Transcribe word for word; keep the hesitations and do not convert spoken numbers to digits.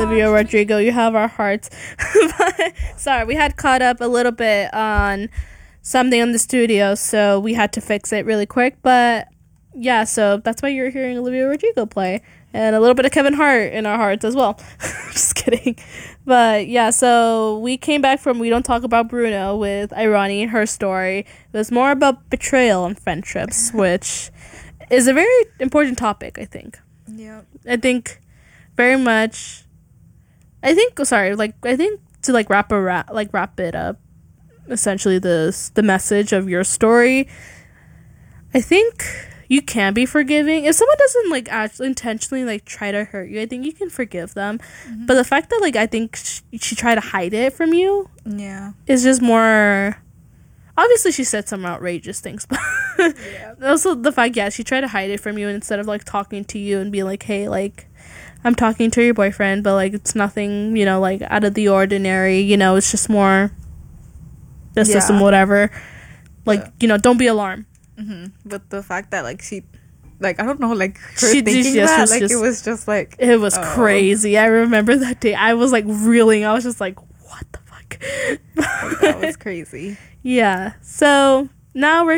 Olivia Rodrigo. You have our hearts. But, sorry, we had caught up a little bit on something in the studio, so we had to fix it really quick. But yeah, so that's why you're hearing Olivia Rodrigo play. And a little bit of Kevin Hart in our hearts as well. Just kidding. But yeah, so we came back from We Don't Talk About Bruno with Irani and her story. It was more about betrayal and friendships, which is a very important topic, I think. Yeah. I think very much, I think, sorry, like, I think to like wrap a wrap, like wrap it up, essentially the, the message of your story, I think you can be forgiving. If someone doesn't like actually intentionally like try to hurt you, I think you can forgive them. Mm-hmm. But the fact that like I think she, she tried to hide it from you, yeah, is just more. Obviously, she said some outrageous things, but yeah. Also the fact, yeah, she tried to hide it from you instead of like talking to you and being like, hey, like, I'm talking to your boyfriend, but like it's nothing, you know, like out of the ordinary. You know, it's just more the yeah. system, whatever. Like, yeah. you know, don't be alarmed. Mm-hmm. But the fact that like she, like I don't know, like her she thinking just, that, was like just, it was just like it was oh. crazy. I remember that day. I was like reeling. I was just like, what the fuck? Like, that was crazy. Yeah. So now we're